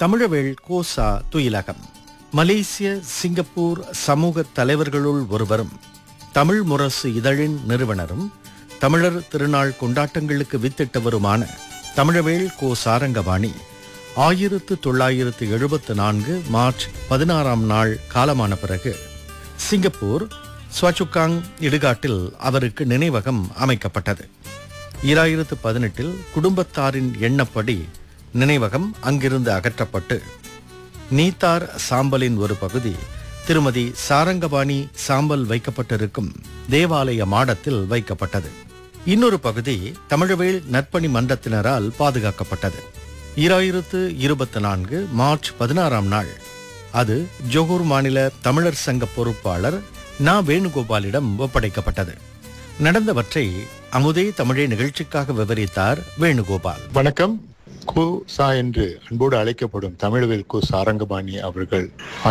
தமிழவேள் கோசா துயிலகம். மலேசிய Singapore சமூக தலைவர்களுள் ஒருவரும் தமிழ் முரசு இதழின் நிறுவனரும் தமிழர் திருநாள் கொண்டாட்டங்களுக்கு வித்திட்டவருமான தமிழவேள் கோ சாரங்கபாணி 1974 மார்ச் 16ஆம் நாள் காலமான பிறகு சிங்கப்பூர் ஸ்வாச்சுக்காங் இடுகாட்டில் அவருக்கு நினைவகம் அமைக்கப்பட்டது. 2018 குடும்பத்தாரின் எண்ணப்படி நினைவகம் அங்கிருந்து அகற்றப்பட்டு நீத்தார் சாம்பலின் ஒரு பகுதி திருமதி சாரங்கபாணி சாம்பல் வைக்கப்பட்டிருக்கும் தேவாலய மாடத்தில் வைக்கப்பட்டது. இன்னொரு பகுதி தமிழவேள் நற்பணி மன்றத்தினரால் பாதுகாக்கப்பட்டது. 2024 மார்ச் 16ஆம் நாள் அது ஜோகூர் மாநில தமிழர் சங்க பொறுப்பாளர் நா வேணுகோபாலிடம் ஒப்படைக்கப்பட்டது. நடந்தவற்றை அமுதே தமிழே நிகழ்ச்சிக்காக விவரித்தார் வேணுகோபால். வணக்கம். கு சா என்று அன்போடு அழைக்கப்படும் தமிழவேள் கு சாரங்கபாணி அவர்கள்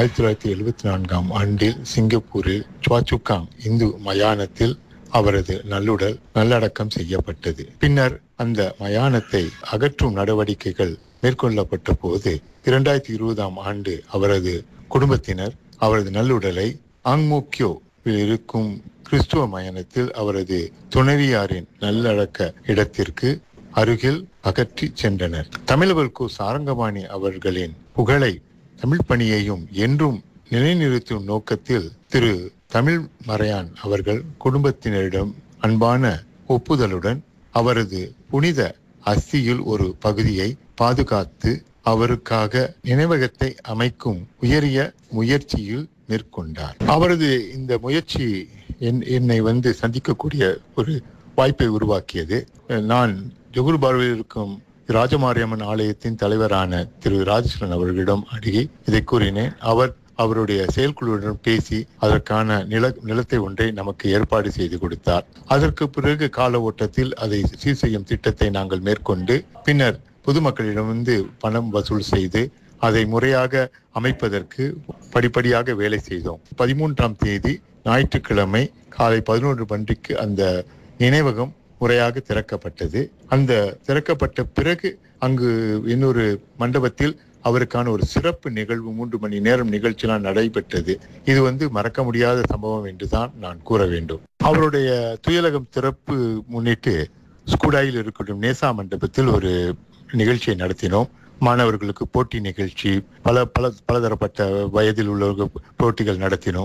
1974ஆம் ஆண்டில் சிங்கப்பூரில் சுவாச்சுக்காங் இந்து மயானத்தில் அவரது நல்லுடல் நல்லடக்கம் செய்யப்பட்டது. பின்னர் அந்த மயானத்தை அகற்றும் நடவடிக்கைகள் மேற்கொள்ளப்பட்ட போது 2020ஆம் ஆண்டு அவரது குடும்பத்தினர் அவரது நல்லுடலை ஆங்மோக்கியோ இருக்கும் கிறிஸ்துவ மயானத்தில் அவரது துணைவியாரின் நல்லடக்க இடத்திற்கு அருகில் அகற்றி சென்றனர். தமிழவேள் கு சாரங்கபாணி அவர்களின் புகழை தமிழ் பணியையும் என்றும் நிலைநிறுத்தும் நோக்கத்தில் திரு தமிழ் மறையான் அவர்கள் குடும்பத்தினரிடம் அன்பான ஒப்புதலுடன் அவரது புனித அஸ்தியில் ஒரு பகுதியை பாதுகாத்து அவருக்காக நினைவகத்தை அமைக்கும் உயரிய முயற்சியில் மேற்கொண்டார். அவரது இந்த முயற்சி என்னை சந்திக்கக்கூடிய ஒரு வாய்ப்பை உருவாக்கியது. நான் ஜொகூர் பார்வையில் இருக்கும் ராஜமாரியம்மன் ஆலயத்தின் தலைவரான திரு ராஜேஸ்வரன் அவர்களிடம் அணுகி இதை கூறினேன். அவருடைய செயற்குழுவுடன் பேசி அதற்கான நிலத்தை ஒன்றை நமக்கு ஏற்பாடு செய்து கொடுத்தார். அதற்கு பிறகு கால ஓட்டத்தில் அதை சீர் செய்யும் திட்டத்தை நாங்கள் மேற்கொண்டு பின்னர் பொதுமக்களிடமிருந்து பணம் வசூல் செய்து அதை முறையாக அமைப்பதற்கு படிப்படியாக வேலை செய்தோம். 13ஆம் தேதி ஞாயிற்றுக்கிழமை காலை 11 மணிக்கு அந்த நினைவகம் முறையாக திறக்கப்பட்டது. அந்த திறக்கப்பட்ட பிறகு அங்கு இன்னொரு மண்டபத்தில் அவருக்கான ஒரு சிறப்பு நிகழ்வு 3 மணி நேரம் நிகழ்ச்சியெல்லாம் நடைபெற்றது. இது மறக்க முடியாத சம்பவம் என்றுதான் நான் கூற வேண்டும். அவருடைய துயிலகம் திறப்பு முன்னிட்டு ஸ்கூடாயில் இருக்கட்டும் நேசா மண்டபத்தில் ஒரு நிகழ்ச்சியை நடத்தினோம். மாணவர்களுக்கு போட்டி நிகழ்ச்சி, பலதரப்பட்ட வயதில் உள்ளவர்கள் போட்டிகள் நடத்தினோம்.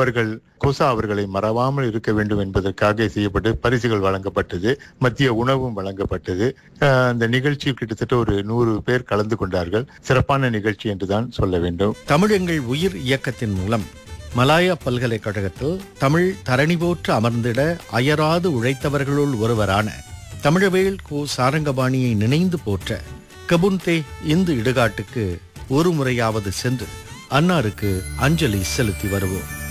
கோசா அவர்களை மறவாமல் இருக்க வேண்டும் என்பதற்காக செய்யப்பட்டு பரிசுகள் வழங்கப்பட்டது, மதிய உணவும் வழங்கப்பட்டது. அந்த நிகழ்ச்சியில் கிட்டத்தட்ட ஒரு 100 பேர் கலந்து கொண்டார்கள். சிறப்பான நிகழ்ச்சி என்றுதான் சொல்ல வேண்டும். தமிழ் எங்கள் உயிர் இயக்கத்தின் மூலம் மலாயா பல்கலைக்கழகத்தில் தமிழ் தரணி போற்று அமர்ந்திட அயராது உழைத்தவர்களுள் ஒருவரான தமிழவேள் கு சாரங்கபாணியை நினைந்து போற்ற கபுன்தே இந்து இடுகாட்டுக்கு ஒரு முறையாவது சென்று அன்னாருக்கு அஞ்சலி செலுத்தி வருவோம்.